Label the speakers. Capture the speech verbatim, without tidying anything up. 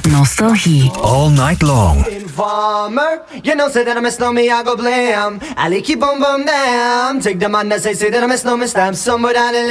Speaker 1: Nostalgie.
Speaker 2: All night long.
Speaker 3: Informer, you know, say that I miss no me, I go blame. I like keep on bum damn. Take the man that say, say that I miss no me, stamp somewhere down in